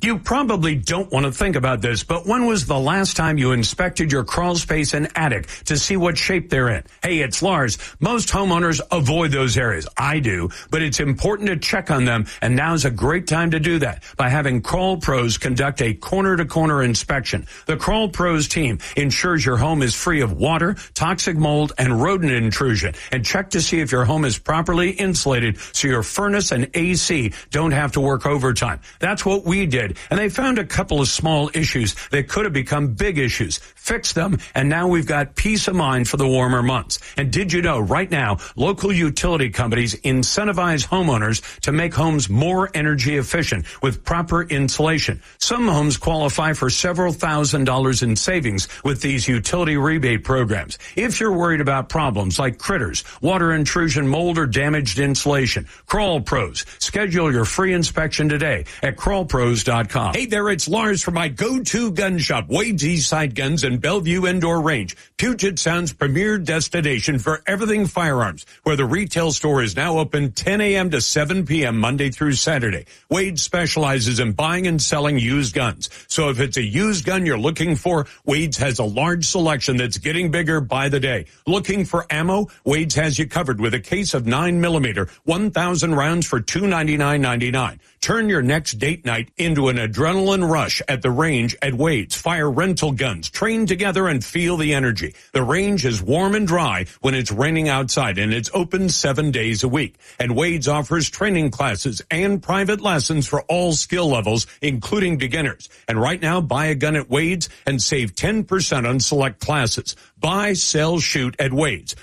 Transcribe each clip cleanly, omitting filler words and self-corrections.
You probably don't want to think about this, but when was the last time you inspected your crawl space and attic to see what shape they're in? Hey, it's Lars. Most homeowners avoid those areas. I do, but it's important to check on them, and now's a great time to do that by having Crawl Pros conduct a corner-to-corner inspection. The Crawl Pros team ensures your home is free of water, toxic mold, and rodent intrusion, and check to see if your home is properly insulated so your furnace and AC don't have to work overtime. That's what we did. And they found a couple of small issues that could have become big issues. Fixed them, and now we've got peace of mind for the warmer months. And did you know right now, local utility companies incentivize homeowners to make homes more energy efficient with proper insulation. Some homes qualify for several $1,000s in savings with these utility rebate programs. If you're worried about problems like critters, water intrusion, mold, or damaged insulation, Crawl Pros. Schedule your free inspection today at crawlpros.com. Hey there, it's Lars from my go-to gun shop, Wade's Eastside Guns in Bellevue Indoor Range, Puget Sound's premier destination for everything firearms, where the retail store is now open 10 a.m. to 7 p.m. Monday through Saturday. Wade specializes in buying and selling used guns. So if it's a used gun you're looking for, Wade's has a large selection that's getting bigger by the day. Looking for ammo? Wade's has you covered with a case of 9mm, 1,000 rounds for $299.99. Turn your next date night into an adrenaline rush at the range at Wade's. Fire rental guns. Train together and feel the energy. The range is warm and dry when it's raining outside, and it's open 7 days a week. And Wade's offers training classes and private lessons for all skill levels, including beginners. And right now, buy a gun at Wade's and save 10% on select classes. Buy, sell, shoot at Wade's.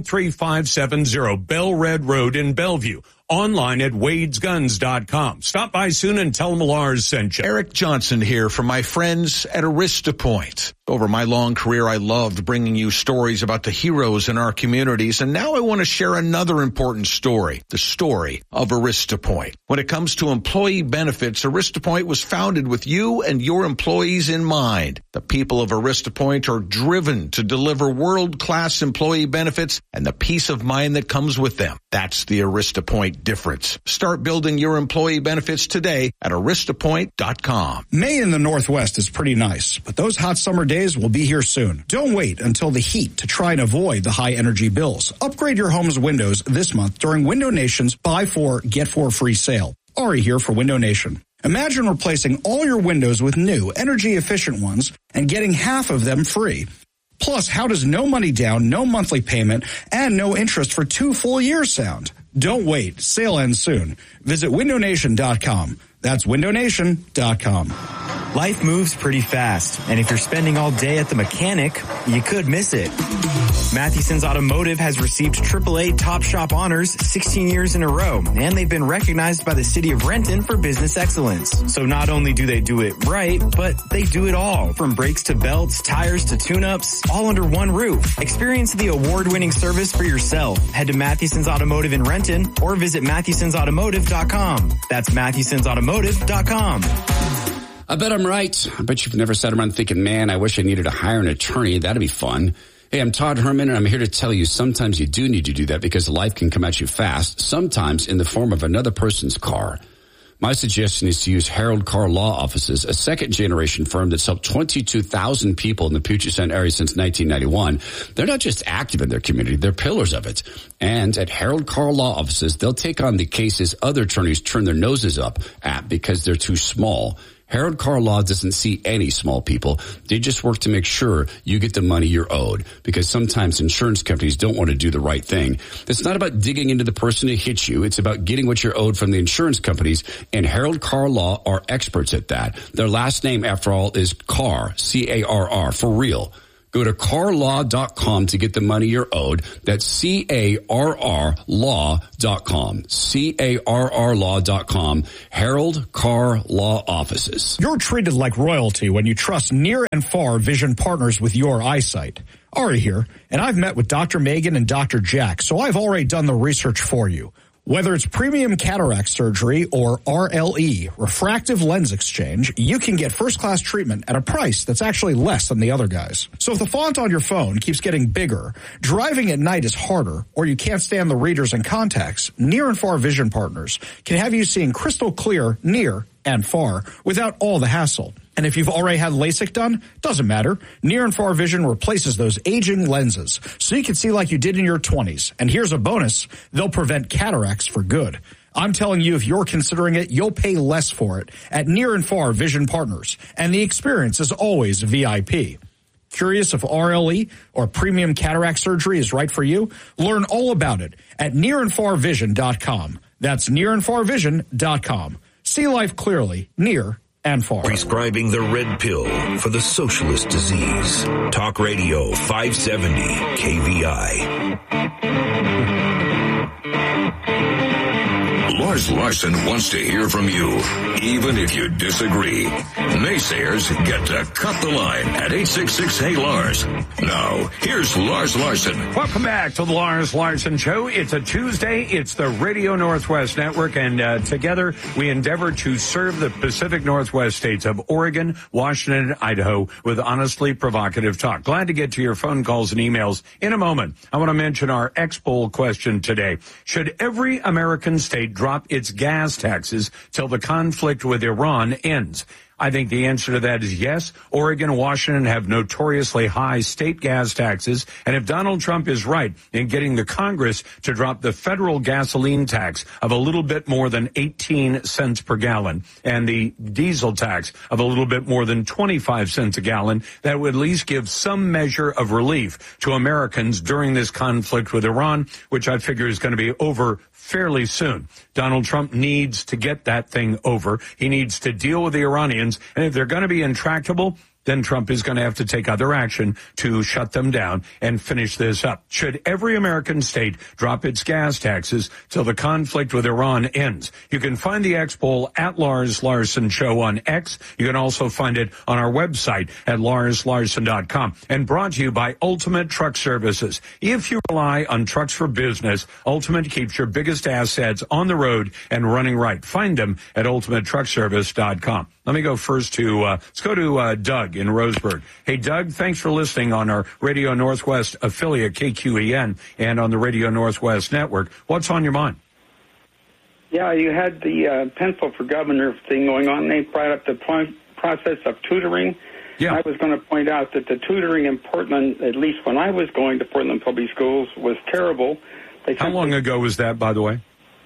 13570 Bell Red Road in Bellevue. Online at wadesguns.com. Stop by soon and tell them Lars sent you. Eric Johnson here from my friends at AristaPoint. Over my long career, I loved bringing you stories about the heroes in our communities, and now I want to share another important story, the story of AristaPoint. When it comes to employee benefits, AristaPoint was founded with you and your employees in mind. The people of AristaPoint are driven to deliver world-class employee benefits and the peace of mind that comes with them. That's the AristaPoint difference. Start building your employee benefits today at aristapoint.com. May in the Northwest is pretty nice, but those hot summer days will be here soon. Don't wait until the heat to try and avoid the high energy bills. Upgrade your home's windows this month during Window Nation's Buy 4, Get 4 free sale. Ari here for Window Nation. Imagine replacing all your windows with new, energy-efficient ones and getting half of them free. Plus, how does no money down, no monthly payment, and no interest for 2 full years sound? Don't wait. Sale ends soon. Visit windownation.com. That's windownation.com. Life moves pretty fast, and if you're spending all day at the mechanic, you could miss it. Mathewson's Automotive has received AAA Top Shop honors 16 years in a row, and they've been recognized by the city of Renton for business excellence. So not only do they do it right, but they do it all, from brakes to belts, tires to tune-ups, all under one roof. Experience the award-winning service for yourself. Head to Mathewson's Automotive in Renton or visit Mathewson'sAutomotive.com. That's Mathewson'sAutomotive.com. I bet I'm right. I bet you've never sat around thinking, man, I wish I needed to hire an attorney. That'd be fun. Hey, I'm Todd Herman, and I'm here to tell you sometimes you do need to do that because life can come at you fast, sometimes in the form of another person's car. My suggestion is to use Harold Carr Law Offices, a second-generation firm that's helped 22,000 people in the Puget Sound area since 1991. They're not just active in their community, they're pillars of it. And at Harold Carr Law Offices, they'll take on the cases other attorneys turn their noses up at because they're too small. Harold Carr Law doesn't see any small people. They just work to make sure you get the money you're owed, because sometimes insurance companies don't want to do the right thing. It's not about digging into the person who hit you. It's about getting what you're owed from the insurance companies, and Harold Carr Law are experts at that. Their last name, after all, is Carr, C-A-R-R, for real. Go to carlaw.com to get the money you're owed. That's C-A-R-R law.com. C-A-R-R law.com. Harold Carr Law Offices. You're treated like royalty when you trust near and far vision partners with your eyesight. Ari here, and I've met with Dr. Megan and Dr. Jack, so I've already done the research for you. Whether it's premium cataract surgery or RLE, refractive lens exchange, you can get first-class treatment at a price that's actually less than the other guys. So if the font on your phone keeps getting bigger, driving at night is harder, or you can't stand the readers and contacts, Near and Far Vision Partners can have you seeing crystal clear near and far without all the hassle. And if you've already had LASIK done, doesn't matter. Near and Far Vision replaces those aging lenses so you can see like you did in your 20s. And here's a bonus. They'll prevent cataracts for good. I'm telling you, if you're considering it, you'll pay less for it at Near and Far Vision Partners. And the experience is always VIP. Curious if RLE or premium cataract surgery is right for you? Learn all about it at nearandfarvision.com. That's nearandfarvision.com. See life clearly, near and far. Prescribing the red pill for the socialist disease. Talk Radio 570 KVI. Lars Larson wants to hear from you, even if you disagree. Naysayers get to cut the line at 866-HEY-LARS. Now, here's Lars Larson. Welcome back to the Lars Larson Show. It's a Tuesday. It's the Radio Northwest Network, and together we endeavor to serve the Pacific Northwest states of Oregon, Washington, and Idaho with honestly provocative talk. Glad to get to your phone calls and emails in a moment. I want to mention our X-Poll question today. Should every American state drop its gas taxes till the conflict with Iran ends? I think the answer to that is yes. Oregon and Washington have notoriously high state gas taxes. And if Donald Trump is right in getting the Congress to drop the federal gasoline tax of a little bit more than 18 cents per gallon and the diesel tax of a little bit more than 25 cents a gallon, that would at least give some measure of relief to Americans during this conflict with Iran, which I figure is going to be over fairly soon. Donald Trump needs to get that thing over. He needs to deal with the Iranians. And if they're going to be intractable, then Trump is going to have to take other action to shut them down and finish this up. Should every American state drop its gas taxes till the conflict with Iran ends? You can find the X-Poll at Lars Larson Show on X. You can also find it on our website at larslarson.com. And brought to you by Ultimate Truck Services. If you rely on trucks for business, Ultimate keeps your biggest assets on the road and running right. Find them at ultimatetruckservice.com. Let me go first to, let's go to Doug in Roseburg. Hey, Doug, thanks for listening on our Radio Northwest affiliate, KQEN, and on the Radio Northwest Network. What's on your mind? Yeah, you had the pencil for governor thing going on. They brought up the process of tutoring. Yeah. I was going to point out that the tutoring in Portland, at least when I was going to Portland Public Schools, was terrible. How long ago was that, by the way?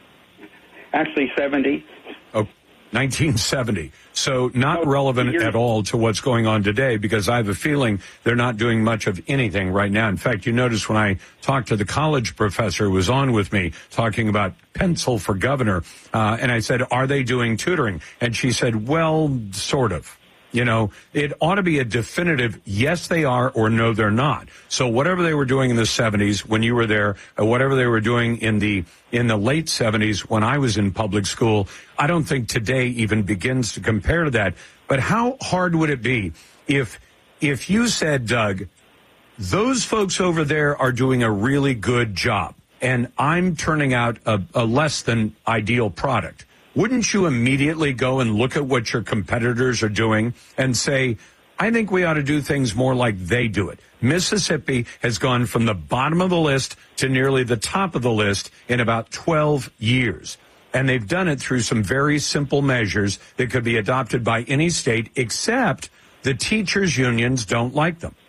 Actually, 70. Oh, 1970. So not relevant at all to what's going on today, because I have a feeling they're not doing much of anything right now. In fact, you notice when I talked to the college professor who was on with me talking about pencil for governor, and I said, are they doing tutoring? And she said, well, sort of. You know, it ought to be a definitive yes, they are, or no, they're not. So whatever they were doing in the 70s when you were there, or whatever they were doing in the late 70s when I was in public school, I don't think today even begins to compare to that. But how hard would it be if you said, Doug, those folks over there are doing a really good job, and I'm turning out a less than ideal product? Wouldn't you immediately go and look at what your competitors are doing and say, I think we ought to do things more like they do it? Mississippi has gone from the bottom of the list to nearly the top of the list in about 12 years. And they've done it through some very simple measures that could be adopted by any state, except the teachers' unions don't like them.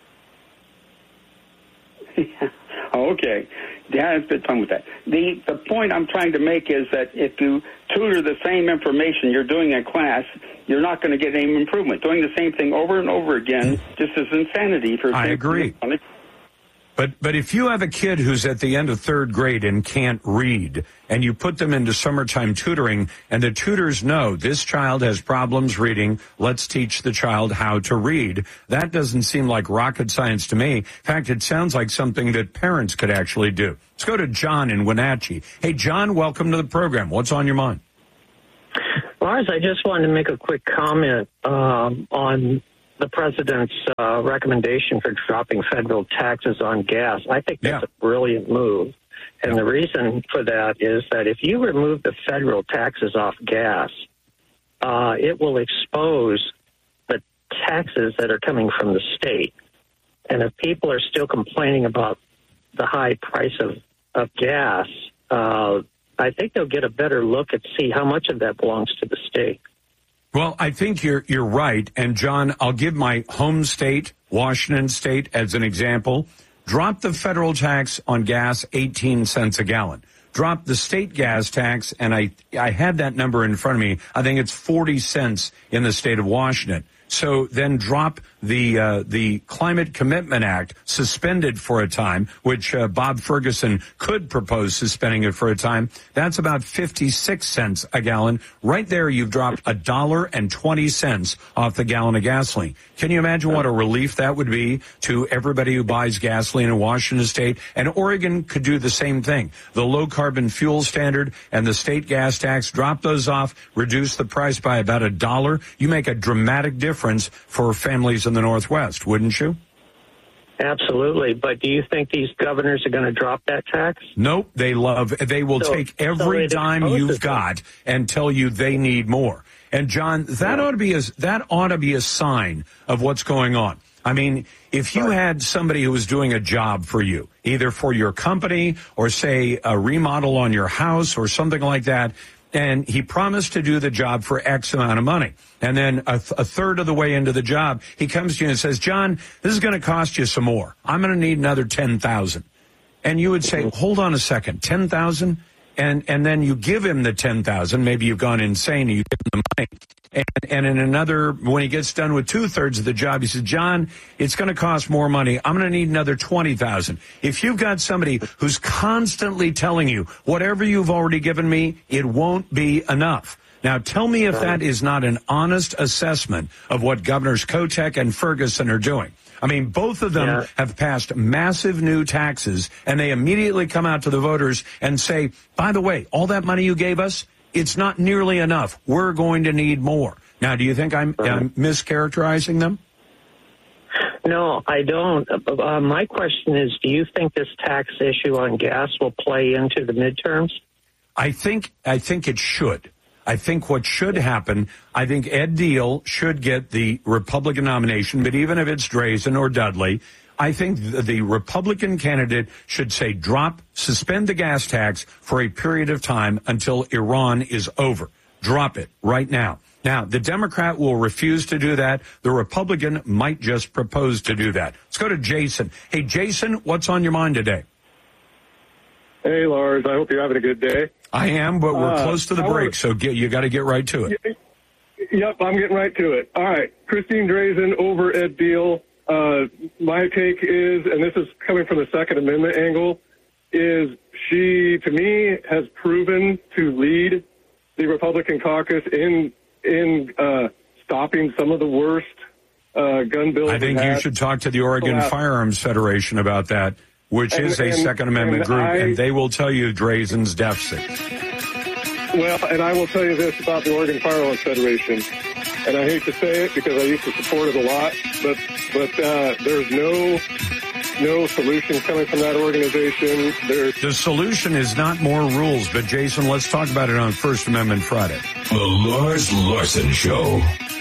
Okay. Yeah, it's been fun with that. The point I'm trying to make is that if you tutor the same information you're doing in class, you're not going to get any improvement. Doing the same thing over and over again just is insanity. I agree. But if you have a kid who's at the end of third grade and can't read, and you put them into summertime tutoring, and the tutors know this child has problems reading, let's teach the child how to read, that doesn't seem like rocket science to me. In fact, it sounds like something that parents could actually do. Let's go to John in Wenatchee. Hey, John, welcome to the program. What's on your mind? Lars, I just wanted to make a quick comment on the president's recommendation for dropping federal taxes on gas. I think that's a brilliant move. And the reason for that is that if you remove the federal taxes off gas, it will expose the taxes that are coming from the state. And if people are still complaining about the high price of gas, I think they'll get a better look at see how much of that belongs to the state. Well, I think you're right. And, John, I'll give my home state, Washington State, as an example. Drop the federal tax on gas 18 cents a gallon. Drop the state gas tax, and I had that number in front of me. I think it's 40 cents in the state of Washington. So then drop the Climate Commitment Act, suspended for a time, which Bob Ferguson could propose suspending it for a time. That's about 56 cents a gallon. Right there, you've dropped $1.20 off the gallon of gasoline. Can you imagine what a relief that would be to everybody who buys gasoline in Washington State? And Oregon could do the same thing. The low carbon fuel standard and the state gas tax, drop those off, reduce the price by about $1. You make a dramatic difference for families in the Northwest, wouldn't you? Absolutely. But do you think these governors are going to drop that tax? Nope. They will take every dime you've got and tell you they need more. And John, that ought to be a sign of what's going on. I mean, if you had somebody who was doing a job for you, either for your company or, say, a remodel on your house or something like that, and he promised to do the job for X amount of money, and then a third of the way into the job, he comes to you and says, John, this is going to cost you some more. I'm going to need another $10,000. And you would say, hold on a second, $10,000? And then you give him the $10,000. Maybe you've gone insane and you give him the money. And in another, when he gets done with 2/3 of the job, he says, John, it's going to cost more money. I'm going to need another $20,000. If you've got somebody who's constantly telling you, whatever you've already given me, it won't be enough. Now, tell me if that is not an honest assessment of what Governors Kotek and Ferguson are doing. I mean, both of them have passed massive new taxes, and they immediately come out to the voters and say, by the way, all that money you gave us, it's not nearly enough. We're going to need more. Now, do you think I'm mischaracterizing them? No, I don't. My question is, do you think this tax issue on gas will play into the midterms? I think it should. I think what should happen, I think Ed Deal should get the Republican nomination, but even if it's Drazen or Dudley, I think the Republican candidate should say suspend the gas tax for a period of time until Iran is over. Drop it right now. Now, the Democrat will refuse to do that. The Republican might just propose to do that. Let's go to Jason. Hey, Jason, what's on your mind today? Hey, Lars. I hope you're having a good day. I am, but we're close to the break, so you got to get right to it. Yep, I'm getting right to it. All right, Christine Drazen over Ed Deal. My take is, and this is coming from the Second Amendment angle, is she, to me, has proven to lead the Republican caucus in stopping some of the worst gun bills. I think you should talk to the Oregon Firearms Federation about that, which is a Second Amendment group, and they will tell you Drazen's deficit. Well, and I will tell you this about the Oregon Firearms Federation, and I hate to say it because I used to support it a lot, but there's no solution coming from that organization. The solution is not more rules, but Jason, let's talk about it on First Amendment Friday. The Lars Larson Show.